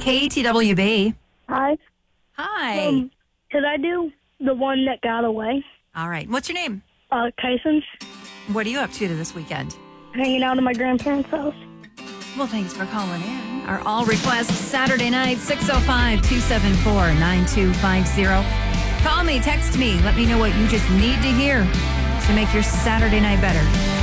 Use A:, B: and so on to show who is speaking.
A: KTWB.
B: Hi.
A: Hi.
B: Could I do the one that got away?
A: All right. What's your name?
B: Tyson's.
A: What are you up to this weekend?
B: Hanging out at my grandparents' house.
A: Well, thanks for calling in. Our all requests Saturday night, 605-274-9250. Call me, text me. Let me know what you just need to hear to make your Saturday night better.